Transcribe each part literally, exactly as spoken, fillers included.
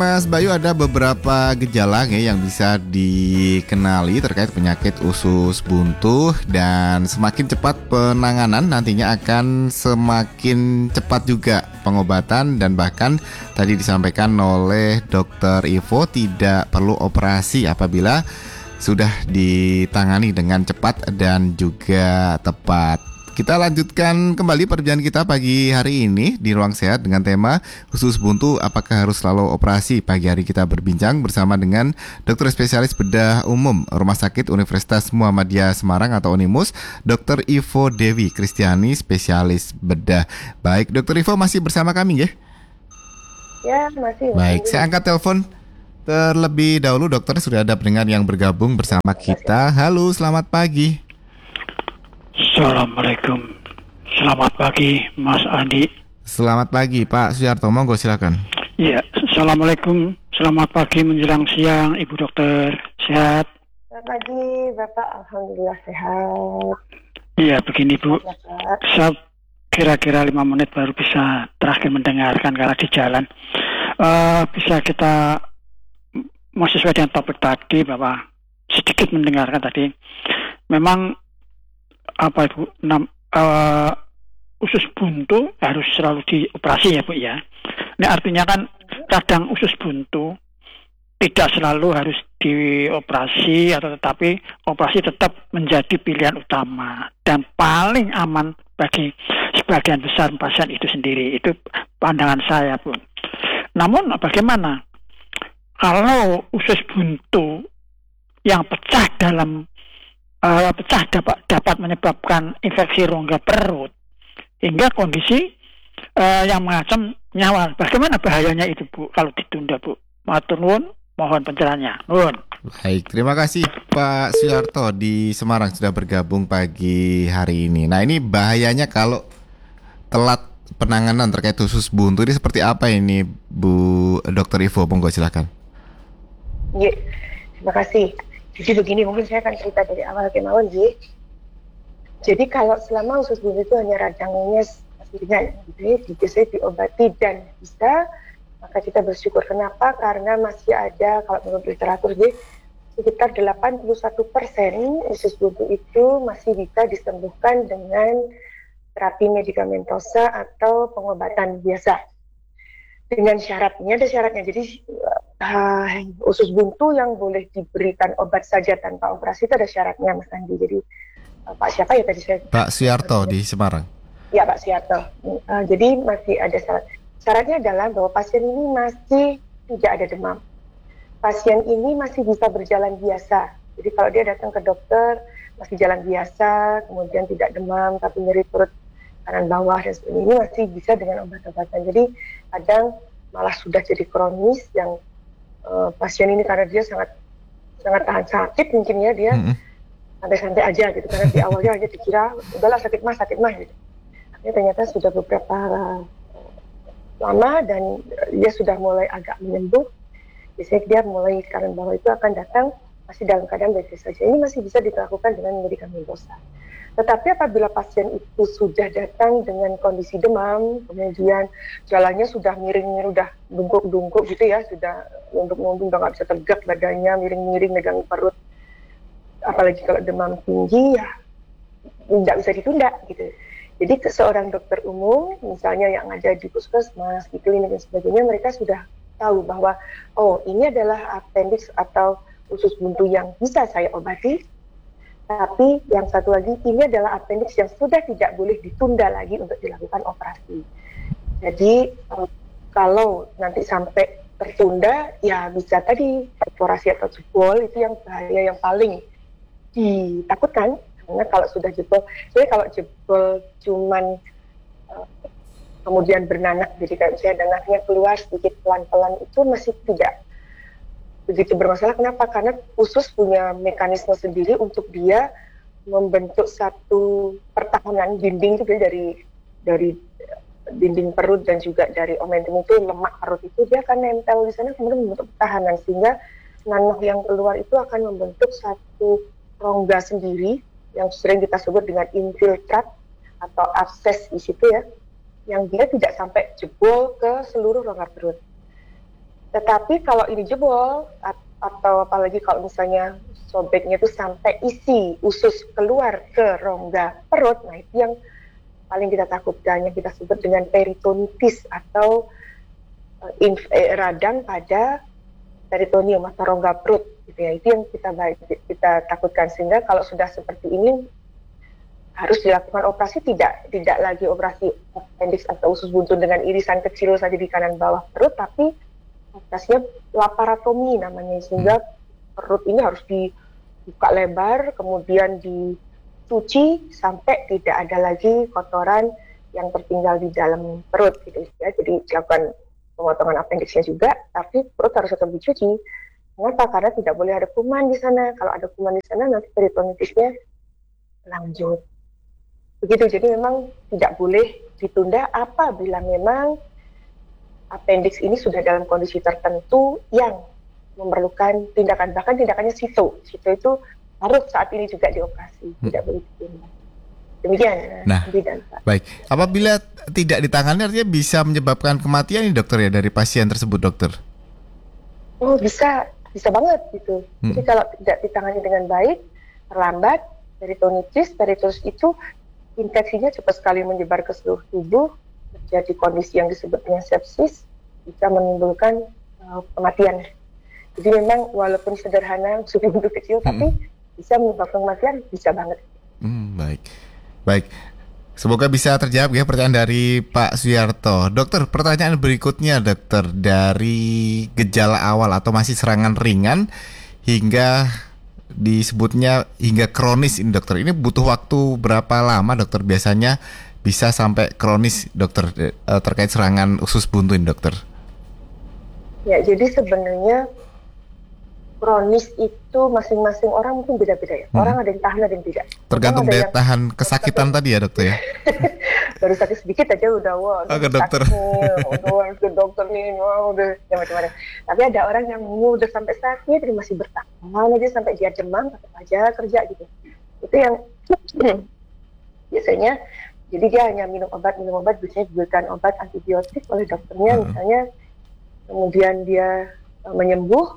Mas Bayu, ada beberapa gejala ya yang bisa dikenali terkait penyakit usus buntu, dan semakin cepat penanganan nantinya akan semakin cepat juga pengobatan, dan bahkan tadi disampaikan oleh dokter Ivo tidak perlu operasi apabila sudah ditangani dengan cepat dan juga tepat. Kita lanjutkan kembali perbincangan kita pagi hari ini di Ruang Sehat dengan tema usus buntu, apakah harus selalu operasi? Pagi hari kita berbincang bersama dengan dokter spesialis bedah umum Rumah Sakit Universitas Muhammadiyah Semarang atau Unimus, dokter Ivo Dewi Kristiani, spesialis bedah. Baik, dokter Ivo masih bersama kami ya? Ya, masih. Baik, saya angkat telepon terlebih dahulu. Dokter, sudah ada pendengar yang bergabung bersama kita. Halo, selamat pagi. Assalamualaikum. Selamat pagi, Mas Andi. Selamat pagi, Pak Suyarto. Monggo silakan. Iya, Assalamualaikum. Selamat pagi menjelang siang, Ibu Dokter. Sehat? Selamat pagi, Bapak. Alhamdulillah sehat. Iya, begini Bu. Ya, Pak. Saya kira-kira lima menit baru bisa terakhir mendengarkan karena di jalan. Uh, bisa kita masih sesuai dengan topik tadi bahwa sedikit mendengarkan tadi. Memang apa Ibu, enam, uh, usus buntu harus selalu dioperasi ya Bu ya. Ini artinya kan kadang usus buntu tidak selalu harus dioperasi, atau tetapi operasi tetap menjadi pilihan utama dan paling aman bagi sebagian besar pasien itu sendiri. Itu pandangan saya Bu. Namun bagaimana kalau usus buntu yang pecah dalam Uh, pecah dapat dapat menyebabkan infeksi rongga perut hingga kondisi uh, yang mengancam nyawa. Bagaimana bahayanya itu Bu kalau ditunda Bu? Matur nuwun, mohon pencerahannya. Nuwun. Baik, terima kasih Pak Suyarto di Semarang sudah bergabung pagi hari ini. Nah, ini bahayanya kalau telat penanganan terkait usus buntu ini seperti apa ini Bu Dokter Ivo? Monggo silakan. Ya, terima kasih. Jadi begini, mungkin saya akan cerita dari awal kemauan, Ji. Jadi kalau selama usus buntu itu hanya radangnya masih ringan, gitu ya, bisa diobati dan bisa, maka kita bersyukur. Kenapa? Karena masih ada, kalau menurut literatur, Ji, sekitar delapan puluh satu persen usus buntu itu masih bisa disembuhkan dengan terapi medikamentosa atau pengobatan biasa. Dengan syaratnya, ada syaratnya. Jadi uh, usus buntu yang boleh diberikan obat saja tanpa operasi itu ada syaratnya, Mas Andi. Jadi uh, Pak siapa ya tadi saya? Pak Suyarto di Semarang. Ya, Pak Suyarto. Uh, jadi masih ada syarat. Syaratnya adalah bahwa pasien ini masih tidak ada demam. Pasien ini masih bisa berjalan biasa. Jadi kalau dia datang ke dokter masih jalan biasa, kemudian tidak demam tapi nyeri perut kanan bawah dan sebagainya, ini masih bisa dengan obat-obatan. Jadi kadang malah sudah jadi kronis yang uh, pasien ini karena dia sangat sangat tahan sakit mungkin ya, dia mm-hmm. santai-santai aja gitu, karena di awalnya aja dikira udahlah sakit mah sakit mah gitu. Akhirnya ternyata sudah beberapa uh, lama dan uh, dia sudah mulai agak menyembuh. Biasanya dia mulai kanan bawah itu akan datang masih dalam keadaan baik saja. Ini masih bisa dilakukan dengan medikamentosa. Tetapi apabila pasien itu sudah datang dengan kondisi demam, kemudian jalannya sudah miring-miring, udah dungkuk-dungkuk gitu ya, sudah nunduk-nunduk, udah nggak bisa tegak badannya, miring-miring, megang perut, apalagi kalau demam tinggi ya tidak bisa ditunda gitu. Jadi seorang dokter umum, misalnya yang ada di puskesmas, di klinik dan sebagainya, mereka sudah tahu bahwa oh ini adalah appendix atau usus buntu yang bisa saya obati. Tapi yang satu lagi, ini adalah appendix yang sudah tidak boleh ditunda lagi untuk dilakukan operasi. Jadi kalau nanti sampai tertunda, ya bisa tadi perforasi atau jebol, itu yang bahaya yang paling ditakutkan. Karena kalau sudah jebol, jadi kalau jebol cuman uh, kemudian bernanak, jadi kayak misalnya danaknya keluar sedikit pelan-pelan, itu masih tidak begitu bermasalah. Kenapa? Karena usus punya mekanisme sendiri untuk dia membentuk satu pertahanan dinding itu dari dari dinding perut dan juga dari omentum itu, lemak perut itu dia akan nempel di sana kemudian membentuk pertahanan, sehingga nanah yang keluar itu akan membentuk satu rongga sendiri yang sering kita sebut dengan infiltrat atau abses di situ ya, yang dia tidak sampai jebol ke seluruh rongga perut. Tetapi kalau ini jebol at- atau apalagi kalau misalnya sobeknya itu sampai isi usus keluar ke rongga perut, nah itu yang paling kita takutkan, yang kita sebut dengan peritonitis atau uh, inf- eh, radang pada peritoneum atau rongga perut, gitu ya. Itu yang kita kita takutkan, sehingga kalau sudah seperti ini harus dilakukan operasi, tidak tidak lagi operasi appendix atau usus buntu dengan irisan kecil saja di kanan bawah perut, tapi operasinya laparotomi namanya, sehingga perut ini harus dibuka lebar, kemudian dicuci sampai tidak ada lagi kotoran yang tertinggal di dalam perut, gitu ya. Jadi dilakukan pemotongan appendixnya juga, tapi perut harus tetap dicuci. Mengapa? Karena tidak boleh ada kuman di sana. Kalau ada kuman di sana, nanti peritonitisnya lanjut. Begitu, jadi memang tidak boleh ditunda apabila memang appendix ini sudah dalam kondisi tertentu yang memerlukan tindakan, bahkan tindakannya sito. Sito itu harus saat ini juga dioperasi, hmm. tidak boleh ditunda. Demikian. Nah, dan, baik. Apabila tidak ditangani artinya bisa menyebabkan kematian ini dokter ya dari pasien tersebut, dokter? Oh, bisa, bisa banget gitu. Hmm. Jadi kalau tidak ditangani dengan baik, terlambat, peritonitis, peritonitis itu infeksinya cepat sekali menyebar ke seluruh tubuh, terjadi kondisi yang disebut dengan sepsis, bisa menimbulkan uh, kematian. Jadi memang walaupun sederhana, usus buntu kecil, hmm. tapi bisa menyebabkan kematian, bisa banget. Hmm, baik, baik. Semoga bisa terjawab ya pertanyaan dari Pak Suyarto. Dokter, pertanyaan berikutnya dokter, dari gejala awal atau masih serangan ringan hingga disebutnya hingga kronis ini dokter, ini butuh waktu berapa lama dokter biasanya bisa sampai kronis dokter terkait serangan usus buntu ini dokter? Ya, jadi sebenarnya kronis itu masing-masing orang mungkin beda-beda ya. Hmm. Orang ada yang tahan, ada yang tidak. Tergantung daya yang tahan kesakitan sakit. Tadi ya dokter ya. Baru sakit sedikit aja udah wah, oh, ke dokter. Nih, udah ke dokter nih, wah udah ya macam-macam. Tapi ada orang yang udah sampai sakit tapi masih bertahan aja sampai dia demam tetap aja kerja gitu. Itu yang biasanya, jadi dia hanya minum obat, minum obat biasanya diberikan obat antibiotik oleh dokternya, hmm. misalnya, kemudian dia uh, menyembuh.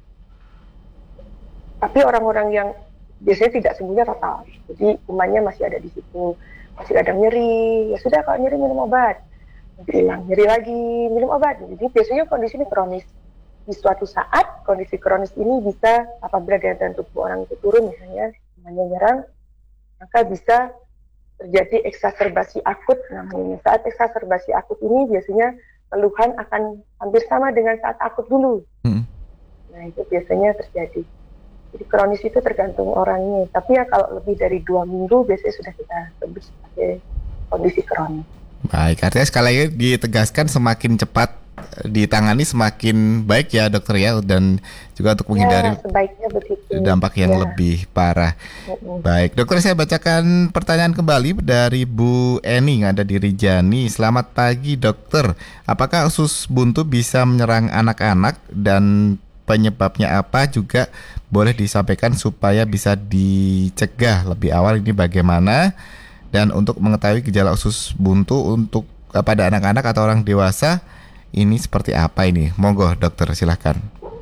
Tapi orang-orang yang biasanya tidak sembuhnya total, jadi kumannya masih ada di situ, masih ada nyeri, ya sudah kalau nyeri minum obat, nanti hilang, nyeri lagi minum obat. Jadi biasanya kondisi ini kronis. Di suatu saat kondisi kronis ini bisa apabila daya tahan tubuh orang itu turun, misalnya kumannya nyerang, maka bisa terjadi eksaserbasi akut namanya. Saat eksaserbasi akut ini biasanya keluhan akan hampir sama dengan saat akut dulu. Hmm. Nah itu biasanya terjadi. Jadi kronis itu tergantung orangnya. Tapi ya kalau lebih dari dua minggu biasanya sudah kita sebut sebagai kondisi kronis. Baik, artinya sekali lagi ditegaskan semakin cepat ditangani semakin baik ya dokter ya, dan juga untuk menghindari ya, dampak yang ya. lebih parah. Uh-uh. Baik, dokter, saya bacakan pertanyaan kembali dari Bu Eni yang ada di Rijani. Selamat pagi dokter, apakah usus buntu bisa menyerang anak-anak dan penyebabnya apa, juga boleh disampaikan supaya bisa dicegah lebih awal ini bagaimana? Dan untuk mengetahui gejala usus buntu untuk pada anak-anak atau orang dewasa ini seperti apa ini? Monggo dokter, silahkan.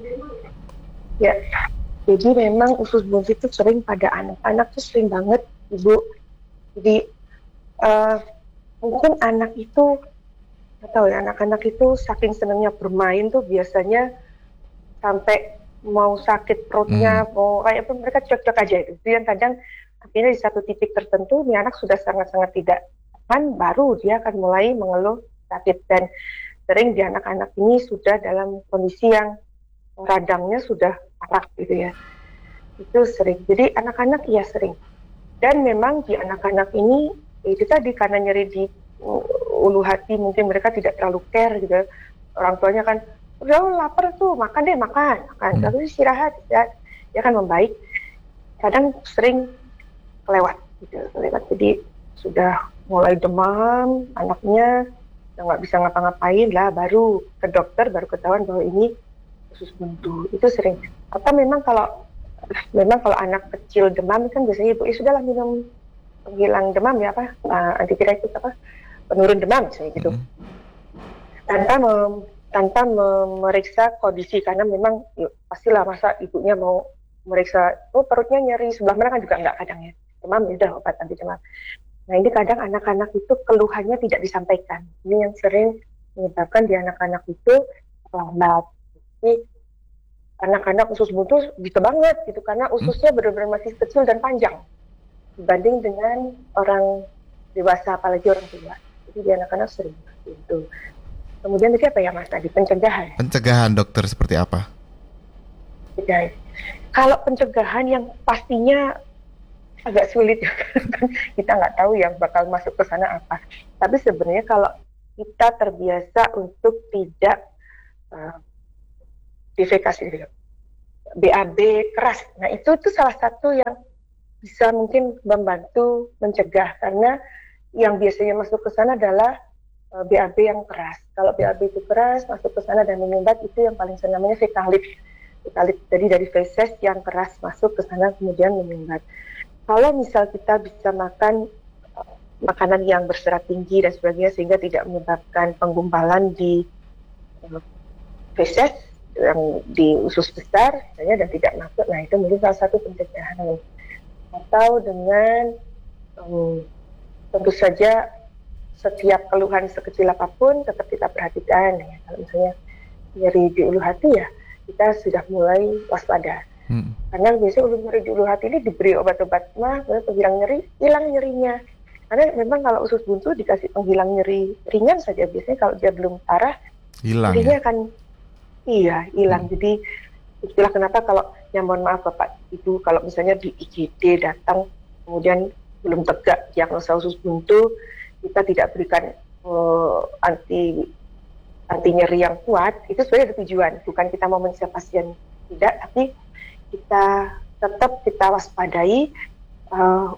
Ya, jadi memang usus buntu itu sering pada anak-anak tuh sering banget Ibu. Jadi uh, mungkin anak itu, nggak tahu ya, anak-anak itu saking senangnya bermain tuh biasanya sampai mau sakit perutnya, hmm. mau kayak apa, mereka cocok aja itu. Itu yang kadang akhirnya di satu titik tertentu, nih anak sudah sangat-sangat tidak tahan, baru dia akan mulai mengeluh sakit. Dan sering di anak-anak ini sudah dalam kondisi yang radangnya sudah parah gitu ya. Itu sering. Jadi anak-anak ya sering. Dan memang di anak-anak ini, itu tadi karena nyeri di ulu hati, mungkin mereka tidak terlalu care gitu. Orang tuanya kan, udah lapar tuh, makan deh, makan, makan. Lalu istirahat, ya, dia akan membaik. Kadang sering kelewat, gitu, kelewat. Jadi sudah mulai demam, anaknya udah nggak bisa ngapa-ngapain lah, baru ke dokter, baru ketahuan bahwa ini usus buntu. Itu sering. Atau memang kalau memang kalau anak kecil demam kan biasanya ibu, ya sudahlah minum penghilang demam ya apa, uh, antiviral apa, penurun demam misalnya gitu. Tanpa mem tanpa memeriksa kondisi, karena memang ya, pastilah masa ibunya mau meriksa, oh perutnya nyeri sebelah mana, kan juga nggak kadang ya, demam udah obat anti demam. Nah ini kadang anak-anak itu keluhannya tidak disampaikan, ini yang sering menyebabkan di anak-anak itu lambat. Jadi anak-anak usus buntu bisa banget gitu, karena ususnya benar-benar masih kecil dan panjang dibanding dengan orang dewasa, apalagi orang tua. Jadi di anak-anak sering itu. Kemudian tadi apa ya Mas tadi, pencegahan. Pencegahan dokter seperti apa? Pencegahan. Kalau pencegahan yang pastinya agak sulit ya, kita nggak tahu yang bakal masuk ke sana apa. Tapi sebenarnya kalau kita terbiasa untuk tidak uh, defekasi, B A B keras, nah itu itu salah satu yang bisa mungkin membantu mencegah, karena yang biasanya masuk ke sana adalah uh, B A B yang keras. Kalau B A B itu keras masuk ke sana dan menyumbat, itu yang paling sering namanya fekalit. Fekalit jadi dari feses yang keras masuk ke sana kemudian menyumbat. Kalau misal kita bisa makan uh, makanan yang berserat tinggi dan sebagainya sehingga tidak menyebabkan penggumpalan di uh, feses yang di usus besar misalnya dan tidak masuk, nah itu mungkin salah satu pencegahan. Atau dengan um, tentu saja setiap keluhan sekecil apapun tetap kita perhatikan ya. Kalau misalnya nyeri di ulu hati ya kita sudah mulai waspada. Hmm. Karena biasanya ulu nyeri di ulu hati ini diberi obat-obat mah, penghilang nyeri, hilang nyerinya. Karena memang kalau usus buntu dikasih penghilang nyeri ringan saja, biasanya kalau dia belum parah, hilang nyerinya ya? akan iya hilang. Hmm. Jadi itulah kenapa kalau, ya mohon maaf Bapak Ibu, kalau misalnya di I G D datang kemudian belum tegak diagnosa usus buntu, kita tidak berikan uh, anti anti nyeri yang kuat, itu sebenarnya ada tujuan, bukan kita mau mencegah pasien tidak, tapi kita tetap kita waspadai uh,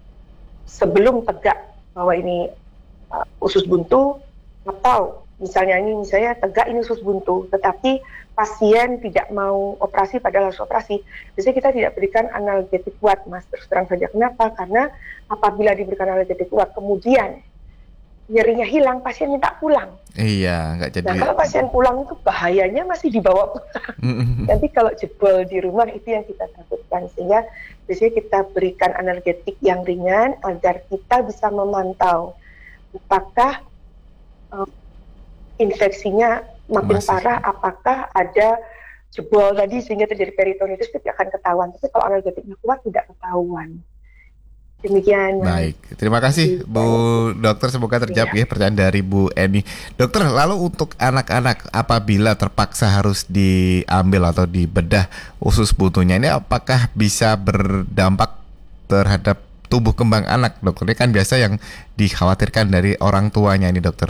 sebelum tegak bahwa ini uh, usus buntu, atau misalnya ini misalnya tegak ini usus buntu, tetapi pasien tidak mau operasi padahal harus operasi. Biasanya kita tidak berikan analgetik kuat, Mas. Terus terang saja kenapa? Karena apabila diberikan analgetik kuat kemudian nyerinya hilang, pasien minta pulang. Iya, nggak jadi. Nah kalau pasien pulang itu bahayanya masih dibawa pulang. Nanti kalau jebol di rumah, itu yang kita takutkan. Sehingga biasanya kita berikan analgetik yang ringan agar kita bisa memantau apakah uh, infeksinya makin masih parah, apakah ada jebol tadi sehingga terjadi peritonitis, itu akan ketahuan. Tapi kalau analgetiknya kuat tidak ketahuan. Demikian. Baik, terima kasih Bu Dokter, semoga terjawab ya. ya pertanyaan dari Bu Eni. Dokter, lalu untuk anak-anak apabila terpaksa harus diambil atau dibedah usus buntunya ini, apakah bisa berdampak terhadap tumbuh kembang anak, dokter? Ini kan biasa yang dikhawatirkan dari orang tuanya ini, dokter.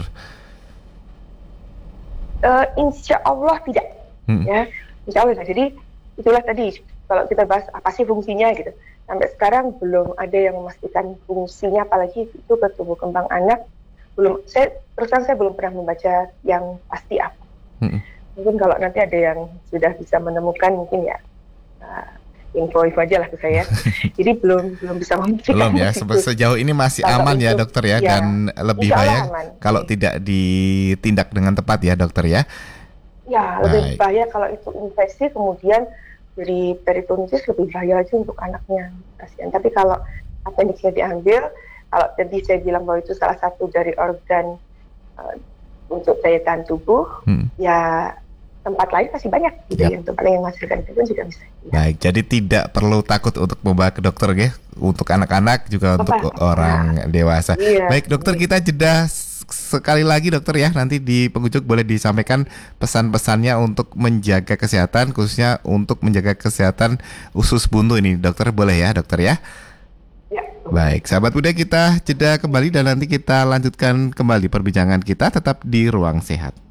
Uh, insya Allah tidak, hmm. ya, insya Allah. Jadi itulah tadi kalau kita bahas apa sih fungsinya gitu. Sampai sekarang belum ada yang memastikan fungsinya, apalagi itu ke tumbuh kembang anak. Belum, saya terus terang saya belum pernah membaca yang pasti apa. Hmm. Mungkin kalau nanti ada yang sudah bisa menemukan, mungkin ya uh, info-info aja lah ke saya. Jadi belum belum bisa memberikan. Belum ya, sejauh ini masih kalau aman itu, ya dokter ya, ya dan lebih bahaya kalau ya. tidak ditindak dengan tepat ya dokter ya. Ya, lebih Baik. bahaya kalau itu infeksi kemudian dari peritonitis, lebih bahaya lagi untuk anaknya pasien. Tapi kalau appendixnya diambil, kalau tadi saya bilang bahwa itu salah satu dari organ uh, untuk daya tahan tubuh, hmm. ya tempat lain masih banyak gitu yep. ya, untuk yang menghasilkan itu juga bisa. Baik, jadi tidak perlu takut untuk membawa ke dokter ya, untuk anak-anak juga Bapak. untuk orang nah. dewasa. Iya. Baik dokter, kita jeda sekali lagi dokter ya, nanti di penghujung boleh disampaikan pesan-pesannya untuk menjaga kesehatan, khususnya untuk menjaga kesehatan usus buntu ini, dokter, boleh ya dokter ya? Ya. Baik, sahabat muda, kita jeda kembali dan nanti kita lanjutkan kembali perbincangan kita, tetap di Ruang Sehat.